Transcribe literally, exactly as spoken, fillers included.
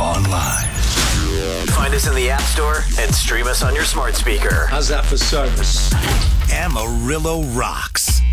online. Find us in the App Store and stream us on your smart speaker. How's that for service? Amarillo rocks.